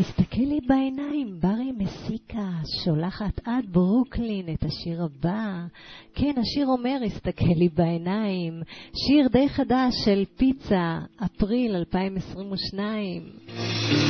תסתכל לי בעיניים, ברי מסיקה, שולחת עד ברוקלין את השיר הבא. כן, השיר אומר, הסתכל לי בעיניים. שיר די חדש של פיצה, אפריל 2022.